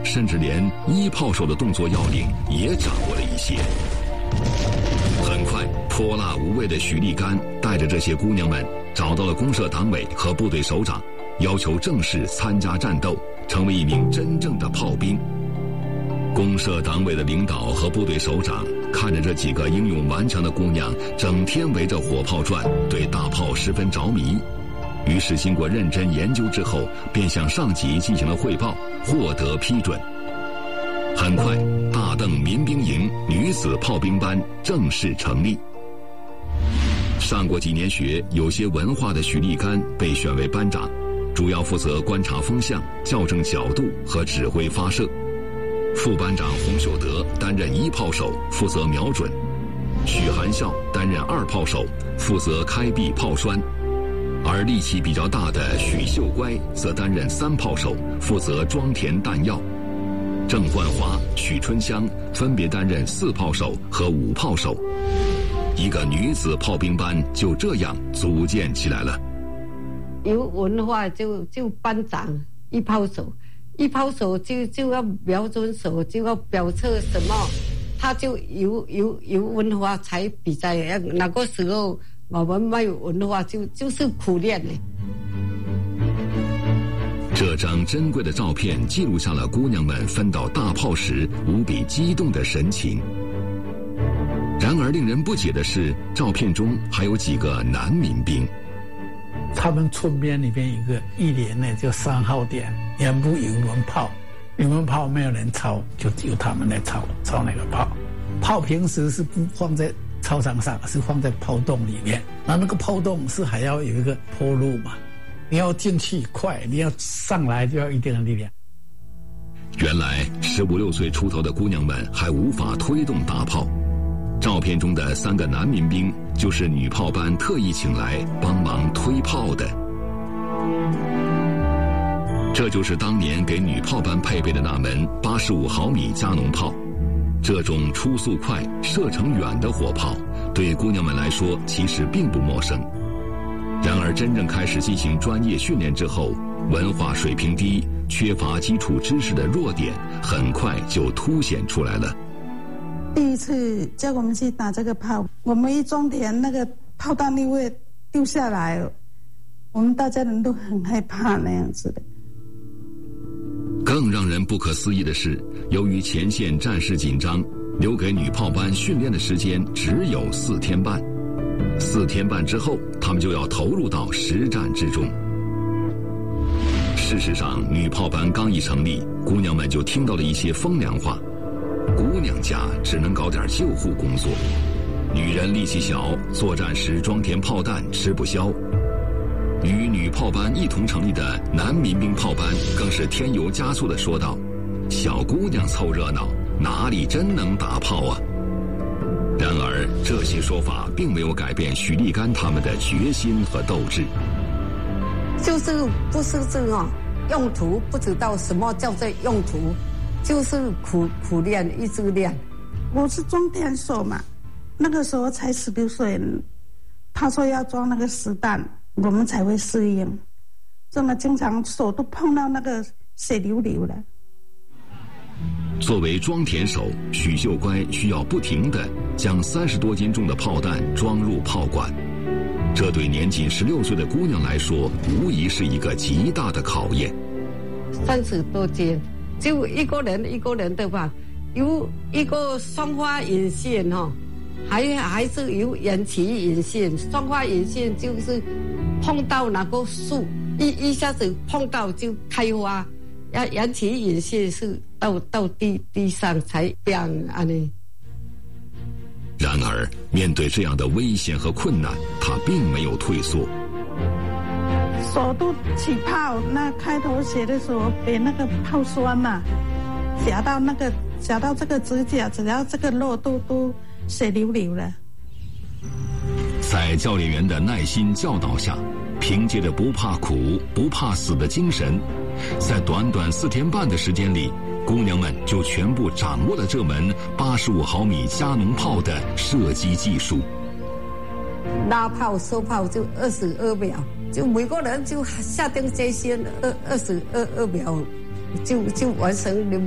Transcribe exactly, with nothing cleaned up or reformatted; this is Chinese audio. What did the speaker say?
甚至连一炮手的动作要领也掌握了一些。很快，泼辣无畏的许立干带着这些姑娘们找到了公社党委和部队首长，要求正式参加战斗，成为一名真正的炮兵。公社党委的领导和部队首长看着这几个英勇顽强的姑娘整天围着火炮转，对大炮十分着迷。于是经过认真研究之后，便向上级进行了汇报，获得批准。很快，大邓民兵营女子炮兵班正式成立。上过几年学、有些文化的许立干被选为班长，主要负责观察风向、校正角度和指挥发射。副班长洪秀德担任一炮手，负责瞄准；许含笑担任二炮手，负责开闭炮栓；而力气比较大的许秀乖则担任三炮手，负责装填弹药。郑焕华、许春香分别担任四炮手和五炮手。一个女子炮兵班就这样组建起来了。 有文化就就班长一炮手，一炮手就就要瞄准手，就要表测什么，他就有有有文化才比赛。那个时候我们没有文化，就就是苦练的。 这张珍贵的照片记录下了姑娘们分到大炮时无比激动的神情。然而令人不解的是，照片中还有几个男民兵。 他们村边里边有个一连呢，就三号点，全部有轮炮，有轮炮没有人操，就由他们来操操那个炮。炮平时是不放在操场上，是放在炮洞里面。那那个炮洞是还要有一个坡路嘛，你要进去快，你要上来就要一定的力量。 原来十五六岁出头的姑娘们还无法推动大炮。照片中的三个男民兵就是女炮班特意请来帮忙推炮的。这就是当年给女炮班配备的那门八十五毫米加农炮。这种出速快、射程远的火炮，对姑娘们来说其实并不陌生。然而真正开始进行专业训练之后，文化水平低、缺乏基础知识的弱点很快就凸显出来了。 第一次叫我们去打这个炮，我们一装填那个炮弹就会丢下来，我们大家人都很害怕那样子的。 更让人不可思议的是，由于前线战事紧张，留给女炮班训练的时间只有四天半。四天半之后，他们就要投入到实战之中。事实上，女炮班刚一成立，姑娘们就听到了一些风凉话。姑娘家只能搞点救护工作，女人力气小，作战时装填炮弹吃不消。与女炮班一同成立的男民兵炮班更是添油加醋地说道：“小姑娘凑热闹，哪里真能打炮啊？”然而，这些说法并没有改变许立干他们的决心和斗志。 就是不是这个用途，不知道什么叫做用途。就是苦苦练，一直练。 我是装填手嘛，那个时候才十六岁，他说要装那个实弹，我们才会适应。真的经常手都碰到那个血流流了。 作为装填手，许秀乖需要不停地将三十多斤重的炮弹装入炮管，这对年仅十六岁的姑娘来说，无疑是一个极大的考验。 三十多斤。就一个人一个人的吧，有一个双花引线哈，还还是有延期引线。双花引线就是碰到那个树，一一下子碰到就开花，要延期引线是到到地地上才变啊呢。 然而，面对这样的危险和困难，他并没有退缩。 手都起泡，那开头写的时候被那个泡酸嘛，夹到那个夹到这个指甲，只要这个肉都都血流流了。 在教练员的耐心教导下，凭借着不怕苦、不怕死的精神，在短短四天半的时间里，姑娘们就全部掌握了这门八十五毫米加农炮的射击技术。 拉炮收炮就二十二秒。就每个人就下定决心，二二十二二秒，就就完成。